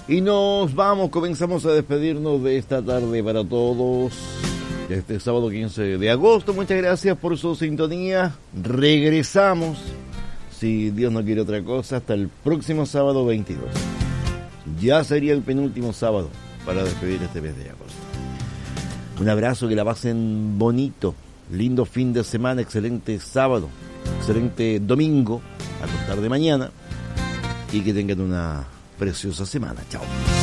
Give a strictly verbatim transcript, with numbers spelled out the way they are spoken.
Y nos vamos, comenzamos a despedirnos de esta tarde para todos. Este sábado quince de agosto, muchas gracias por su sintonía. Regresamos, si Dios no quiere otra cosa, hasta el próximo sábado veintidós. Ya sería el penúltimo sábado para despedir este mes de agosto. Un abrazo, que la pasen bonito, lindo fin de semana, excelente sábado, excelente domingo, a contar de mañana, y que tengan una preciosa semana. Chao.